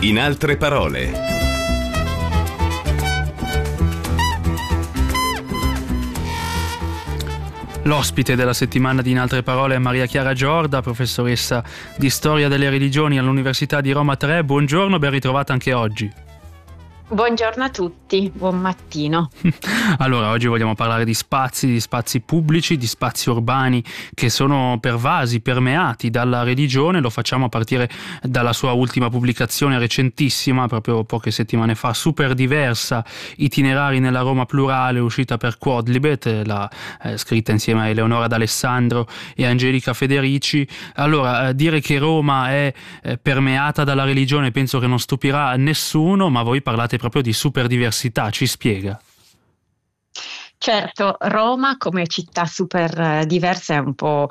In altre parole. L'ospite della settimana di In altre parole è Maria Chiara Giorda, professoressa di storia delle religioni all'Università di Roma 3. Buongiorno, ben ritrovata anche oggi. Buongiorno a tutti, buon mattino. Allora, oggi vogliamo parlare di spazi pubblici, di spazi urbani che sono pervasi, permeati dalla religione. Lo facciamo a partire dalla sua ultima pubblicazione recentissima, proprio poche settimane fa, Super diversa, itinerari nella Roma plurale, uscita per Quodlibet, scritta insieme a Eleonora D'Alessandro e Angelica Federici. Allora, dire che Roma è permeata dalla religione penso che non stupirà nessuno, ma voi parlate proprio di superdiversità, ci spiega? Certo, Roma come città super diversa è un po'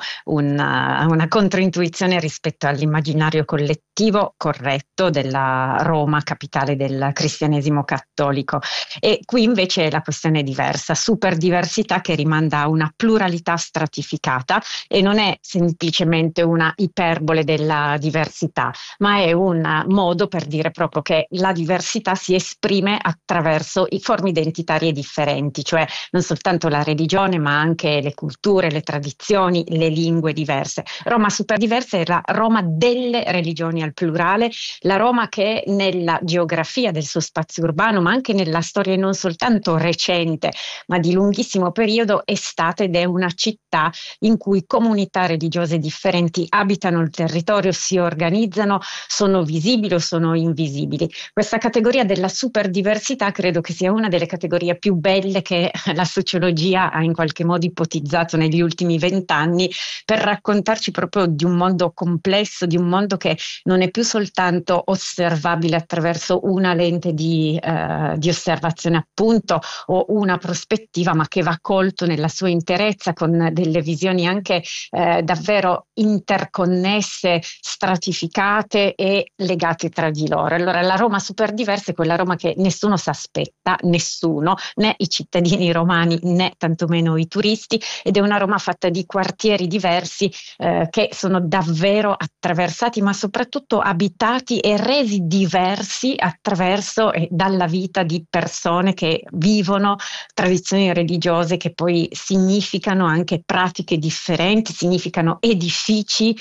una controintuizione rispetto all'immaginario collettivo corretto della Roma, capitale del cristianesimo cattolico. E qui invece la questione è diversa, superdiversità che rimanda a una pluralità stratificata e non è semplicemente una iperbole della diversità, ma è un modo per dire proprio che la diversità si esprime attraverso i forme identitarie differenti, cioè non soltanto la religione ma anche le culture, le tradizioni, le lingue diverse. Roma superdiversa è la Roma delle religioni al plurale, la Roma che nella geografia del suo spazio urbano ma anche nella storia non soltanto recente ma di lunghissimo periodo è stata ed è una città in cui comunità religiose differenti abitano il territorio, si organizzano, sono visibili o sono invisibili. Questa categoria della superdiversità credo che sia una delle categorie più belle che la sociologia ha in qualche modo ipotizzato negli ultimi 20 anni per raccontarci proprio di un mondo complesso, di un mondo che non è più soltanto osservabile attraverso una lente di osservazione appunto o una prospettiva, ma che va colto nella sua interezza con delle visioni anche davvero interconnesse, stratificate e legate tra di loro. Allora la Roma superdiversa è quella Roma che nessuno si aspetta, nessuno, né i cittadini romani né tantomeno i turisti, ed è una Roma fatta di quartieri diversi che sono davvero attraversati ma soprattutto abitati e resi diversi attraverso e dalla vita di persone che vivono tradizioni religiose che poi significano anche pratiche differenti, significano edifici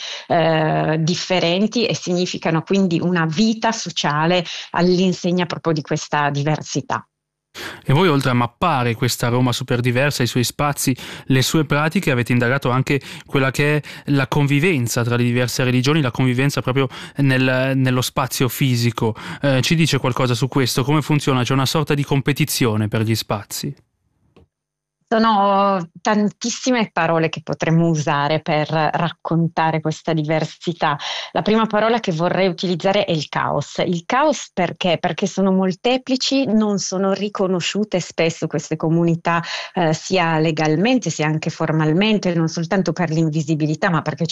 differenti e significano quindi una vita sociale all'insegna proprio di questa diversità. E voi, oltre a mappare questa Roma superdiversa, i suoi spazi, le sue pratiche, avete indagato anche quella che è la convivenza tra le diverse religioni, la convivenza proprio nello spazio fisico. Ci dice qualcosa su questo? Come funziona? C'è una sorta di competizione per gli spazi? Sono tantissime parole che potremmo usare per raccontare questa diversità. La prima parola che vorrei utilizzare è il caos. Il caos perché? Perché sono molteplici, non sono riconosciute spesso queste comunità sia legalmente sia anche formalmente, non soltanto per l'invisibilità ma perché